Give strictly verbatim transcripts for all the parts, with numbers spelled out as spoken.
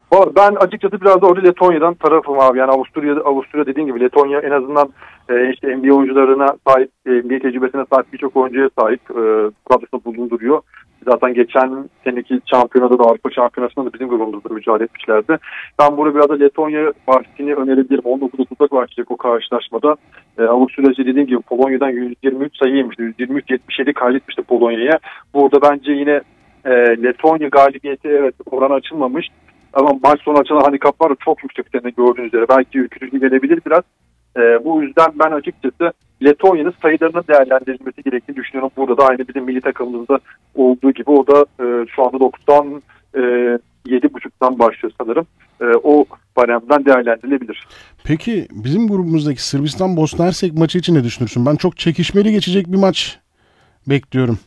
Vallahi ben açıkçası biraz da orada Letonya'dan tarafım abi. Yani Avusturya, Avusturya dediğim gibi Letonya en azından e, işte N B A oyuncularına sahip, N B A tecrübesine sahip birçok oyuncuya sahip e, kadrosunda bulunduruyor. Zaten geçen seneki şampiyonada da Avrupa şampiyonasında da bizim grubumuzda mücadele etmişlerdi. Ben burada biraz da Letonya bahsini önerebilirim. on dokuz otuzda başlayacak o karşılaşmada. E, Avusturya dediğim gibi Polonya'dan yüz yirmi üç sayı yemişti. yüz yirmi üç yetmiş yedi kaybetmişti Polonya'ya. Burada bence yine e, Letonya galibiyeti, evet, oran açılmamış. Ama maç sonu açılan handikaplar çok yüksek senin gördüğünüz üzere. Belki ürkütücü gelebilir biraz. E, bu yüzden ben açıkçası Letonya'nın sayılarının değerlendirilmesi gerektiğini düşünüyorum. Burada da aynı bizim milli takımımızda olduğu gibi o da e, şu anda doksan yedi buçuktan başlıyor sanırım. E, o baremden değerlendirilebilir. Peki bizim grubumuzdaki Sırbistan Bosna Hersek maçı için ne düşünürsün? Ben çok çekişmeli geçecek bir maç bekliyorum.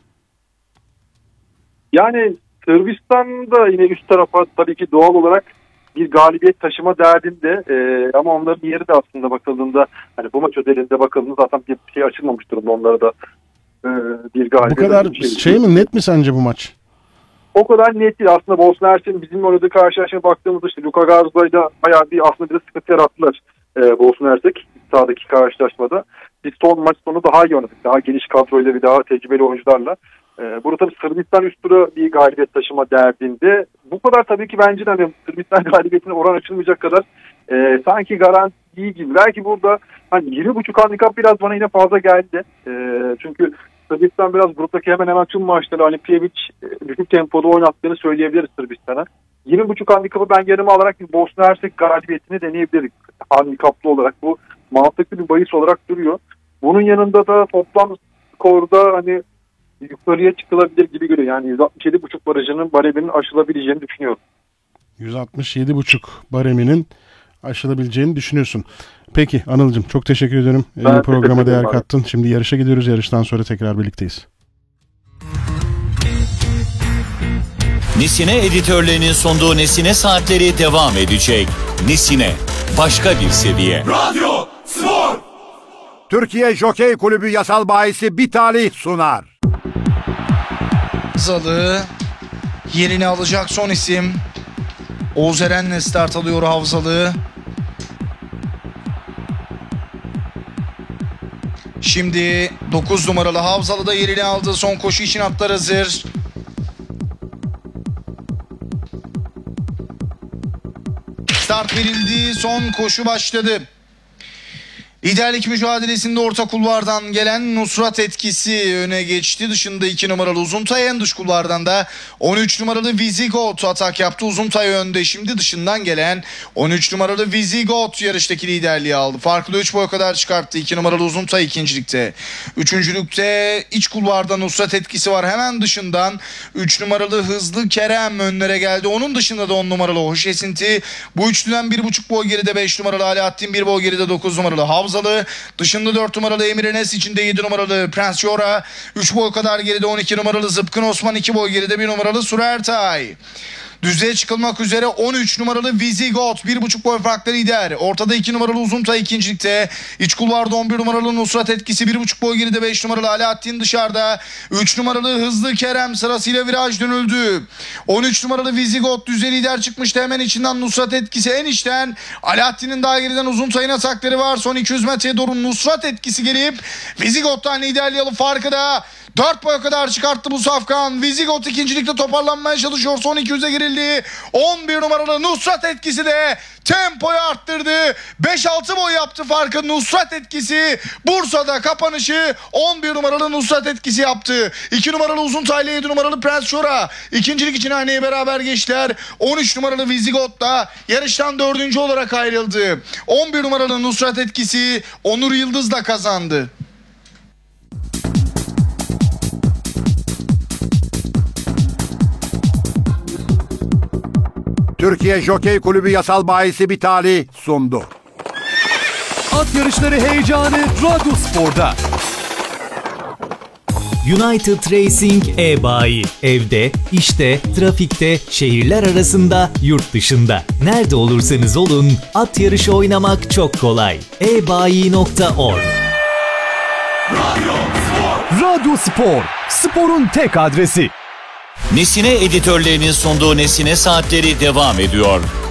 Yani Sırbistan'da yine üst tarafa tabii ki doğal olarak bir galibiyet taşıma derdinde e, ama onların yeri de aslında bakıldığında hani bu maç özelinde bakıldığında zaten bir şey açılmamış durumda onlara da e, bir galibiyet. Bu kadar şey, şey mi, net mi sence bu maç? O kadar net değil. Aslında Bosna Hersek'in bizim oynadığı karşılaşmaya baktığımızda işte Luka Garza'yla bayağı bir aslında bir sıkıntı yarattılar e, Bosna Hersek sahadaki karşılaşmada. Biz son maç sonu daha iyi oynadık. Daha geniş kadroyla ve daha tecrübeli oyuncularla. Ee, burada tabii Sırbistan üst tura bir galibiyet taşıma derdinde. Bu kadar tabii ki bence de hani Sırbistan galibiyetine oran açılmayacak kadar e, sanki garanti değil gibi. Belki burada hani yirmi buçuk handikap biraz bana yine fazla geldi. E, çünkü Sırbistan biraz gruptaki hemen hemen tüm maçları hani Pijevic e, düşük tempoda oynattığını söyleyebiliriz Sırbistan'a. yirmi buçuk handikapı ben yarıma alarak bir Bosna Hersek galibiyetini deneyebiliriz. Handikaplı olarak bu mantıklı bir bahis olarak duruyor. Bunun yanında da toplam skorda hani yukarıya çıkılabilir gibi görüyor. Yani yüz altmış yedi buçuk barajının bareminin aşılabileceğini düşünüyorum. yüz altmış yedi buçuk bareminin aşılabileceğini düşünüyorsun. Peki Anıl'cığım çok teşekkür ederim. Ee, programa değer kattın. Şimdi yarışa gidiyoruz. Yarıştan sonra tekrar birlikteyiz. Nesine editörlerinin sunduğu Nesine Saatleri devam edecek. Nesine, başka bir seviye. Radyo Spor! Türkiye Jokey Kulübü yasal bahisi Bitali sunar. Havzalı yerini alacak son isim. Oğuz Eren'le start alıyor Havzalı. Şimdi dokuz numaralı Havzalı da yerini aldı. Son koşu için atlar hazır. Start verildi. Son koşu başladı. Liderlik mücadelesinde orta kulvardan gelen Nusrat Etkisi öne geçti. Dışında iki numaralı Uzuntay, en dış kulvardan da on üç numaralı Visigoth atak yaptı. Uzuntay önde. Şimdi dışından gelen on üç numaralı Visigoth yarıştaki liderliği aldı. Farklı üç boy kadar çıkarttı. iki numaralı Uzuntay ikincilikte. Üçüncülükte iç kulvarda Nusrat Etkisi var. Hemen dışından üç numaralı Hızlı Kerem önlere geldi. Onun dışında da on numaralı Hoş Esinti. Bu üçlüden bir buçuk boy geride beş numaralı Alaaddin, bir boy geride dokuz numaralı Havza. Dışında dört numaralı Emir Enes, içinde yedi numaralı Prens Yora, üç boy kadar geride on iki numaralı Zıpkın Osman, iki boy geride bir numaralı Surertay. Düzlüğe çıkılmak üzere on üç numaralı Visigoth bir buçuk boy farklı lider. Ortada iki numaralı Uzuntay ikincilikte. İç kulvarda on bir numaralı Nusrat Etkisi, bir buçuk boy geride beş numaralı Alaaddin dışarıda. üç numaralı Hızlı Kerem sırasıyla viraj dönüldü. on üç numaralı Visigoth düzlüğe lider çıkmıştı. Hemen içinden Nusrat Etkisi, en içten Alaaddin'in daha geriden Uzuntay'ın atakları var. Son iki yüz metreye doğru Nusrat Etkisi gelip Visigoth'tan liderliği alıp farkı da dört boya kadar çıkarttı bu safkan. Visigoth ikincilikte toparlanmaya çalışıyor. Son iki yüze girildi. on bir numaralı Nusrat Etkisi de tempoyu arttırdı. beş altı boy yaptı farkı Nusrat Etkisi. Bursa'da kapanışı on bir numaralı Nusrat Etkisi yaptı. iki numaralı Uzuntay ile yedi numaralı Prens Şora İkincilik için haneye beraber geçtiler. on üç numaralı Visigoth da yarıştan dördüncü olarak ayrıldı. on bir numaralı Nusrat Etkisi Onur Yıldız da kazandı. Türkiye Jokey Kulübü yasal bahisi Bitali sundu. At yarışları heyecanı Radyo Spor'da. United Racing e-bayi. Evde, işte, trafikte, şehirler arasında, yurt dışında. Nerede olursanız olun, at yarışı oynamak çok kolay. e bayi nokta org Radyo Spor. Radyo Spor. Sporun tek adresi. Nesine editörlerinin sunduğu Nesine Saatleri devam ediyor.